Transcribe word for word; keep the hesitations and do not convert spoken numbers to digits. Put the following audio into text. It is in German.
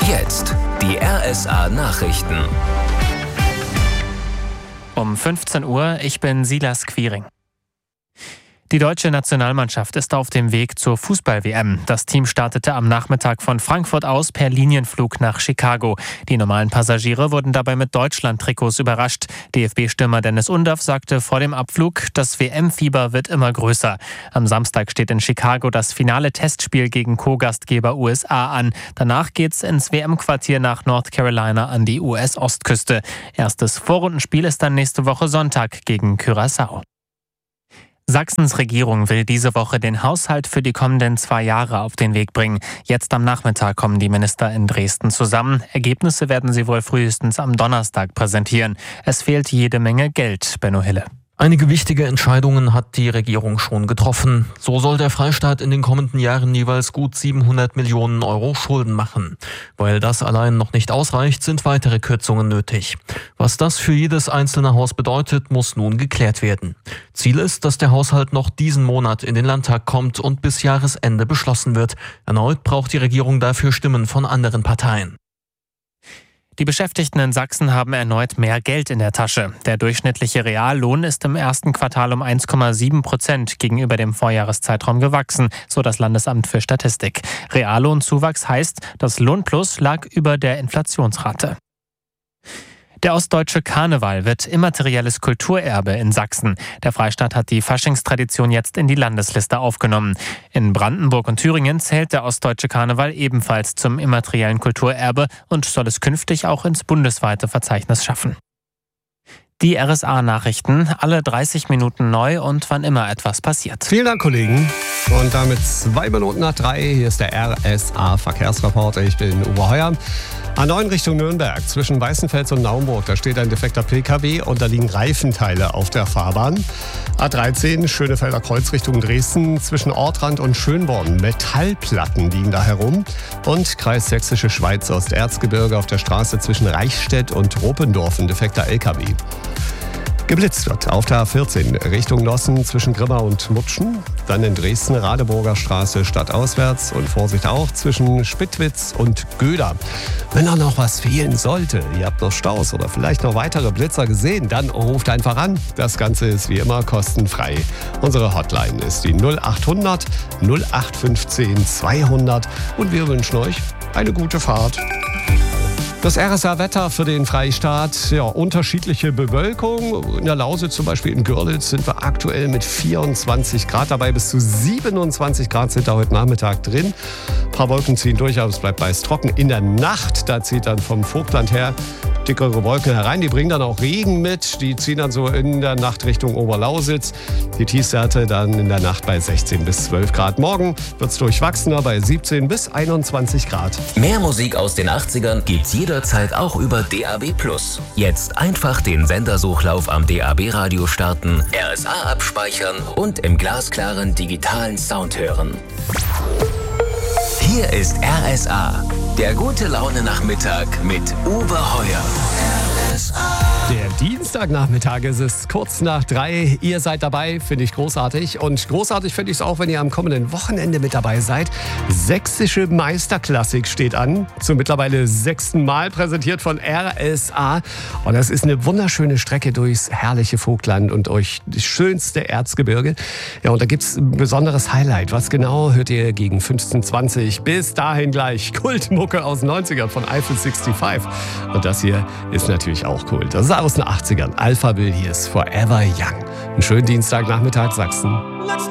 Jetzt die R S A-Nachrichten. Um fünfzehn Uhr, ich bin Silas Quiring. Die deutsche Nationalmannschaft ist auf dem Weg zur Fußball-W M. Das Team startete am Nachmittag von Frankfurt aus per Linienflug nach Chicago. Die normalen Passagiere wurden dabei mit Deutschland-Trikots überrascht. D F B-Stürmer Dennis Undaff sagte vor dem Abflug, das W M-Fieber wird immer größer. Am Samstag steht in Chicago das finale Testspiel gegen Co-Gastgeber U S A an. Danach geht's ins W M-Quartier nach North Carolina an die U S-Ostküste. Erstes Vorrundenspiel ist dann nächste Woche Sonntag gegen Curaçao. Sachsens Regierung will diese Woche den Haushalt für die kommenden zwei Jahre auf den Weg bringen. Jetzt am Nachmittag kommen die Minister in Dresden zusammen. Ergebnisse werden sie wohl frühestens am Donnerstag präsentieren. Es fehlt jede Menge Geld, Benno Hille. Einige wichtige Entscheidungen hat die Regierung schon getroffen. So soll der Freistaat in den kommenden Jahren jeweils gut siebenhundert Millionen Euro Schulden machen. Weil das allein noch nicht ausreicht, sind weitere Kürzungen nötig. Was das für jedes einzelne Haus bedeutet, muss nun geklärt werden. Ziel ist, dass der Haushalt noch diesen Monat in den Landtag kommt und bis Jahresende beschlossen wird. Erneut braucht die Regierung dafür Stimmen von anderen Parteien. Die Beschäftigten in Sachsen haben erneut mehr Geld in der Tasche. Der durchschnittliche Reallohn ist im ersten Quartal um eins Komma sieben Prozent gegenüber dem Vorjahreszeitraum gewachsen, so das Landesamt für Statistik. Reallohnzuwachs heißt, das Lohnplus lag über der Inflationsrate. Der ostdeutsche Karneval wird immaterielles Kulturerbe in Sachsen. Der Freistaat hat die Faschingstradition jetzt in die Landesliste aufgenommen. In Brandenburg und Thüringen zählt der ostdeutsche Karneval ebenfalls zum immateriellen Kulturerbe und soll es künftig auch ins bundesweite Verzeichnis schaffen. Die R S A-Nachrichten, alle dreißig Minuten neu und wann immer etwas passiert. Vielen Dank, Kollegen. Und damit zwei Minuten nach drei. Hier ist der R S A-Verkehrsreporter. Ich bin Uwe Heuer. A neun Richtung Nürnberg, zwischen Weißenfels und Naumburg, da steht ein defekter P K W und da liegen Reifenteile auf der Fahrbahn. A dreizehn, Schönefelder Kreuz Richtung Dresden, zwischen Ortrand und Schönborn. Metallplatten liegen da herum. Und Kreis Sächsische Schweiz, Osterzgebirge auf der Straße zwischen Reichstätt und Ruppendorf, ein defekter L K W. Geblitzt wird auf der A vierzehn Richtung Nossen zwischen Grimma und Mutschen. Dann in Dresden Radeburger Straße stadtauswärts und Vorsicht auch zwischen Spittwitz und Göda. Wenn da noch was fehlen sollte, ihr habt noch Staus oder vielleicht noch weitere Blitzer gesehen, dann ruft einfach an. Das Ganze ist wie immer kostenfrei. Unsere Hotline ist die null achthundert null acht fünfzehn zweihundert und wir wünschen euch eine gute Fahrt. Das R S A-Wetter für den Freistaat, ja, unterschiedliche Bewölkung. In der Lausitz, zum Beispiel in Görlitz, sind wir aktuell mit vierundzwanzig Grad dabei. Bis zu siebenundzwanzig Grad sind da heute Nachmittag drin. Ein paar Wolken ziehen durch, aber es bleibt meist trocken. In der Nacht, da zieht dann vom Vogtland her dickere Wolken herein. Die bringen dann auch Regen mit. Die ziehen dann so in der Nacht Richtung Oberlausitz. Die Tiefstwerte dann in der Nacht bei sechzehn bis zwölf Grad. Morgen wird es durchwachsener bei siebzehn bis einundzwanzig Grad. Mehr Musik aus den achtzigern gibt's jederzeit auch über D A B plus. Jetzt einfach den Sendersuchlauf am D A B-Radio starten, R S A abspeichern und im glasklaren digitalen Sound hören. Hier ist R S A, der gute Laune-Nachmittag mit Uwe Heuer. Der Dienstagnachmittag ist es, kurz nach drei. Ihr seid dabei, finde ich großartig. Und großartig finde ich es auch, wenn ihr am kommenden Wochenende mit dabei seid. Sächsische Meisterklassik steht an. Zum mittlerweile sechsten Mal präsentiert von R S A. Und das ist eine wunderschöne Strecke durchs herrliche Vogtland und durch das schönste Erzgebirge. Ja, und da gibt es ein besonderes Highlight. Was genau hört ihr gegen fünfzehn Uhr zwanzig? Bis dahin gleich Kultmucke aus den neunzigern von Eiffel fünfundsechzig. Und das hier ist natürlich auch Kult. Das ist aus den achtzigern. Alphaville, hier ist Forever Young. Einen schönen Dienstagnachmittag, Sachsen.